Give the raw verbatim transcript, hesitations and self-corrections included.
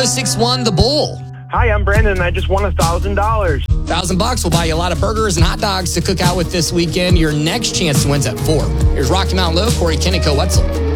oh six one, The Bull. Hi, I'm Brandon, and I just won a thousand dollars. Thousand bucks will buy you a lot of burgers and hot dogs to cook out with this weekend. Your next chance to win's at four. Here's Rocky Mountain Low, Corey Kennico Wetzel.